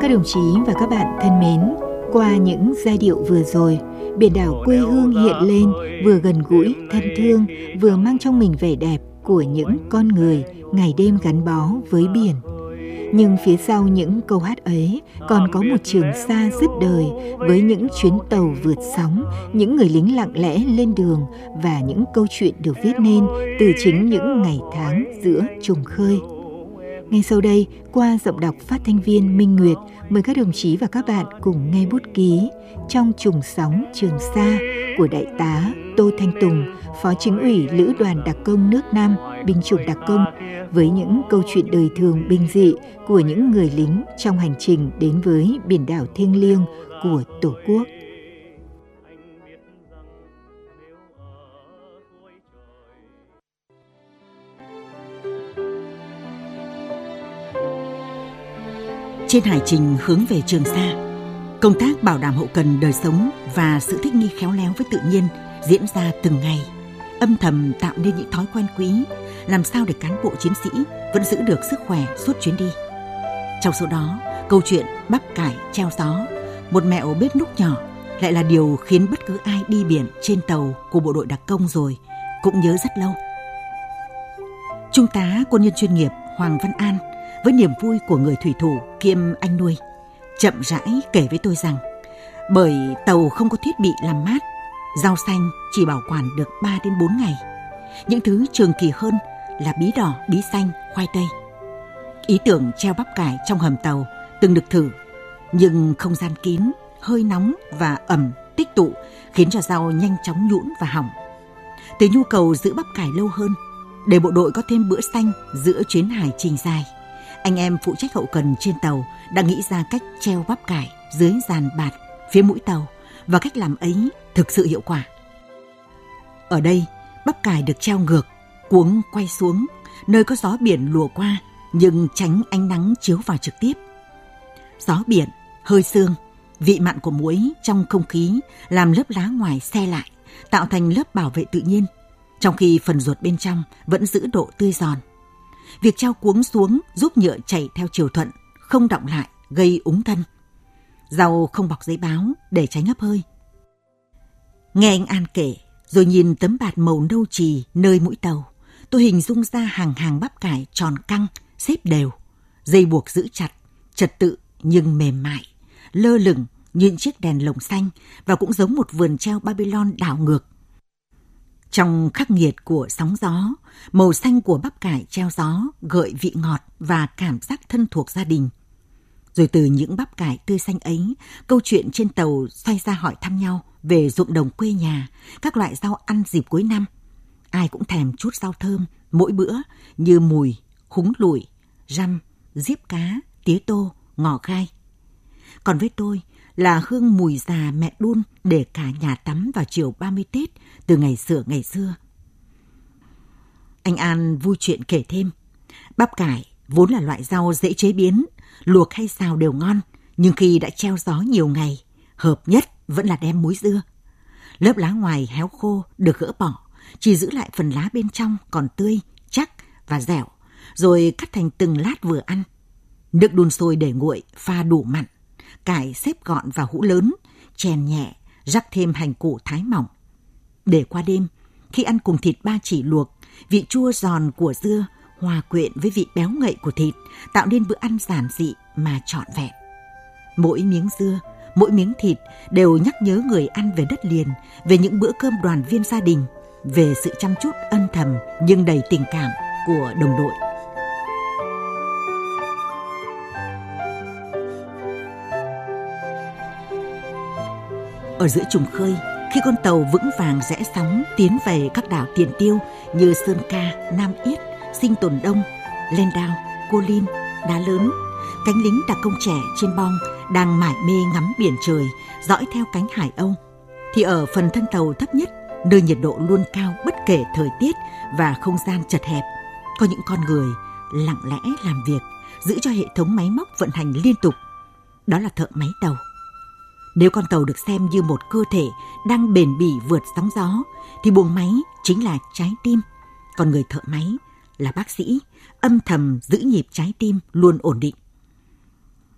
Các đồng chí và các bạn thân mến, qua những giai điệu vừa rồi, biển đảo quê hương hiện lên vừa gần gũi, thân thương, vừa mang trong mình vẻ đẹp của những con người ngày đêm gắn bó với biển. Nhưng phía sau những câu hát ấy còn có một Trường Sa dứt đời với những chuyến tàu vượt sóng, những người lính lặng lẽ lên đường và những câu chuyện được viết nên từ chính những ngày tháng giữa trùng khơi. Ngay sau đây, qua giọng đọc phát thanh viên Minh Nguyệt, mời các đồng chí và các bạn cùng nghe bút ký Trong trùng sóng Trường Sa của Đại tá Tô Thanh Tùng, Phó Chính ủy Lữ đoàn Đặc công nước Nam, binh chủng đặc công, với những câu chuyện đời thường bình dị của những người lính trong hành trình đến với biển đảo thiêng liêng của Tổ quốc. Trên hải trình hướng về Trường Sa, công tác bảo đảm hậu cần đời sống và sự thích nghi khéo léo với tự nhiên diễn ra từng ngày, âm thầm tạo nên những thói quen quý, làm sao để cán bộ chiến sĩ vẫn giữ được sức khỏe suốt chuyến đi. Trong số đó, câu chuyện bắp cải treo gió, một mẹo bếp núc nhỏ, lại là điều khiến bất cứ ai đi biển trên tàu của bộ đội đặc công rồi cũng nhớ rất lâu. Trung tá quân nhân chuyên nghiệp Hoàng Văn An, với niềm vui của người thủy thủ kiêm anh nuôi, chậm rãi kể với tôi rằng bởi tàu không có thiết bị làm mát, rau xanh chỉ bảo quản được 3 đến 4 ngày. Những thứ trường kỳ hơn là bí đỏ, bí xanh, khoai tây. Ý tưởng treo bắp cải trong hầm tàu từng được thử, nhưng không gian kín, hơi nóng và ẩm tích tụ khiến cho rau nhanh chóng nhũn và hỏng. Từ nhu cầu giữ bắp cải lâu hơn, để bộ đội có thêm bữa xanh giữa chuyến hải trình dài, anh em phụ trách hậu cần trên tàu đã nghĩ ra cách treo bắp cải dưới dàn bạt phía mũi tàu, và cách làm ấy thực sự hiệu quả. Ở đây, bắp cải được treo ngược, cuống quay xuống, nơi có gió biển lùa qua nhưng tránh ánh nắng chiếu vào trực tiếp. Gió biển, hơi sương, vị mặn của muối trong không khí làm lớp lá ngoài se lại, tạo thành lớp bảo vệ tự nhiên, trong khi phần ruột bên trong vẫn giữ độ tươi giòn. Việc treo cuống xuống giúp nhựa chảy theo chiều thuận, không đọng lại, gây úng thân. Rau không bọc giấy báo để tránh hấp hơi. Nghe anh An kể, rồi nhìn tấm bạt màu nâu chì nơi mũi tàu, tôi hình dung ra hàng hàng bắp cải tròn căng, xếp đều, dây buộc giữ chặt, trật tự nhưng mềm mại, lơ lửng như chiếc đèn lồng xanh, và cũng giống một vườn treo Babylon đảo ngược. Trong khắc nghiệt của sóng gió, màu xanh của bắp cải treo gió gợi vị ngọt và cảm giác thân thuộc gia đình. Rồi từ những bắp cải tươi xanh ấy, câu chuyện trên tàu xoay ra hỏi thăm nhau về ruộng đồng quê nhà, các loại rau ăn dịp cuối năm. Ai cũng thèm chút rau thơm mỗi bữa như mùi, húng lủi, răm, diếp cá, tía tô, ngò gai. Còn với tôi là hương mùi già mẹ đun để cả nhà tắm vào chiều 30 Tết từ ngày xưa. Anh An vui chuyện kể thêm, bắp cải vốn là loại rau dễ chế biến, luộc hay xào đều ngon, nhưng khi đã treo gió nhiều ngày, hợp nhất vẫn là đem muối dưa. Lớp lá ngoài héo khô được gỡ bỏ, chỉ giữ lại phần lá bên trong còn tươi, chắc và dẻo, rồi cắt thành từng lát vừa ăn. Nước đun sôi để nguội, pha đủ mặn, cải xếp gọn vào hũ lớn, chèn nhẹ, rắc thêm hành củ thái mỏng. Để qua đêm, khi ăn cùng thịt ba chỉ luộc, vị chua giòn của dưa hòa quyện với vị béo ngậy của thịt, tạo nên bữa ăn giản dị mà trọn vẹn. Mỗi miếng dưa, mỗi miếng thịt đều nhắc nhớ người ăn về đất liền, về những bữa cơm đoàn viên gia đình, về sự chăm chút ân thầm nhưng đầy tình cảm của đồng đội. Ở giữa trùng khơi, khi con tàu vững vàng rẽ sóng tiến về các đảo tiền tiêu như Sơn Ca, Nam Yết, Sinh Tồn Đông, Lên Đao, Cô Linh, Đá Lớn, cánh lính đặc công trẻ trên bong đang mải mê ngắm biển trời, dõi theo cánh hải âu, thì ở phần thân tàu thấp nhất, nơi nhiệt độ luôn cao bất kể thời tiết và không gian chật hẹp, có những con người lặng lẽ làm việc, giữ cho hệ thống máy móc vận hành liên tục. Đó là thợ máy tàu. Nếu con tàu được xem như một cơ thể đang bền bỉ vượt sóng gió, thì buồng máy chính là trái tim, còn người thợ máy là bác sĩ, âm thầm giữ nhịp trái tim luôn ổn định.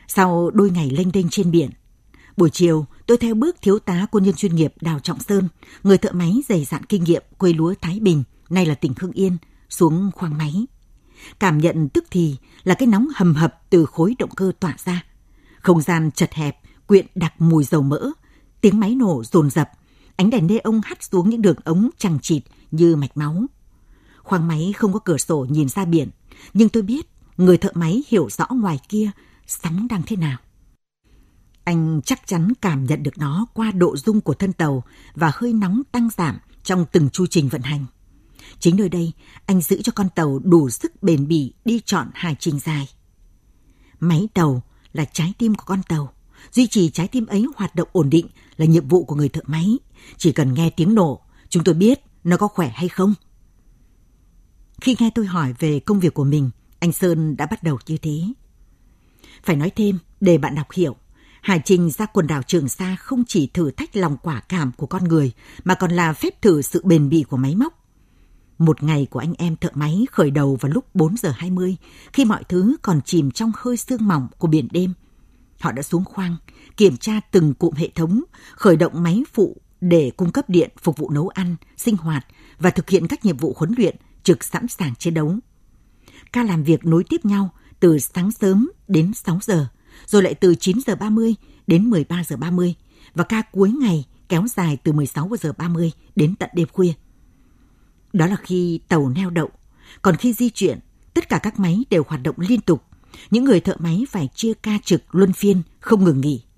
Sau đôi ngày lênh đênh trên biển, buổi chiều tôi theo bước thiếu tá quân nhân chuyên nghiệp Đào Trọng Sơn, người thợ máy dày dạn kinh nghiệm quê lúa Thái Bình, nay là tỉnh Hưng Yên, xuống khoang máy. Cảm nhận tức thì là cái nóng hầm hập từ khối động cơ tỏa ra. Không gian chật hẹp, quyện đặc mùi dầu mỡ, tiếng máy nổ dồn dập, ánh đèn neon hắt xuống những đường ống chằng chịt như mạch máu. Khoang máy không có cửa sổ nhìn ra biển, nhưng tôi biết người thợ máy hiểu rõ ngoài kia sóng đang thế nào. Anh chắc chắn cảm nhận được nó qua độ rung của thân tàu và hơi nóng tăng giảm trong từng chu trình vận hành. Chính nơi đây, anh giữ cho con tàu đủ sức bền bỉ đi trọn hành trình dài. Máy tàu là trái tim của con tàu. Duy trì trái tim ấy hoạt động ổn định là nhiệm vụ của người thợ máy. Chỉ cần nghe tiếng nổ, chúng tôi biết nó có khỏe hay không. Khi nghe tôi hỏi về công việc của mình, anh Sơn đã bắt đầu như thế. Phải nói thêm, để bạn đọc hiểu, hành trình ra quần đảo Trường Sa không chỉ thử thách lòng quả cảm của con người, mà còn là phép thử sự bền bỉ của máy móc. Một ngày của anh em thợ máy khởi đầu vào lúc 4 giờ 20, khi mọi thứ còn chìm trong hơi sương mỏng của biển đêm. Họ đã xuống khoang, kiểm tra từng cụm hệ thống, khởi động máy phụ để cung cấp điện phục vụ nấu ăn, sinh hoạt và thực hiện các nhiệm vụ huấn luyện trực sẵn sàng chiến đấu. Ca làm việc nối tiếp nhau từ sáng sớm đến 6 giờ, rồi lại từ 9 giờ 30 đến 13 giờ 30 và ca cuối ngày kéo dài từ 16 giờ 30 đến tận đêm khuya. Đó là khi tàu neo đậu, còn khi di chuyển, tất cả các máy đều hoạt động liên tục. Những người thợ máy phải chia ca trực luân phiên, không ngừng nghỉ.